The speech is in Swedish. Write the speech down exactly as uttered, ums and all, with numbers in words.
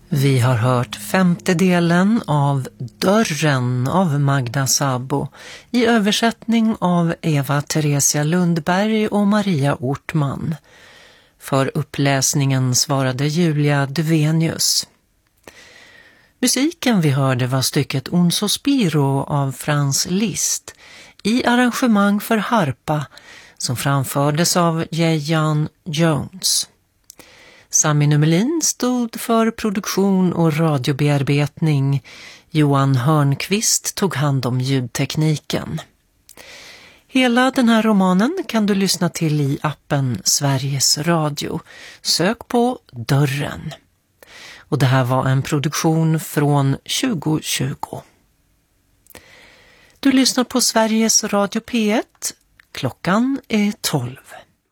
Vi har hört femte delen av Dörren av Magda Sabo i översättning av Eva Theresia Lundberg och Maria Ortman. För uppläsningen svarade Julia Duvenius. Musiken vi hörde var stycket Un sospiro av Franz Liszt i arrangemang för harpa som framfördes av Jan Jones. Sami Numelin stod för produktion och radiobearbetning. Johan Hörnqvist tog hand om ljudtekniken. Hela den här romanen kan du lyssna till i appen Sveriges Radio. Sök på Dörren. Och det här var en produktion från tjugo tjugo. Du lyssnar på Sveriges Radio P ett. Klockan är tolv.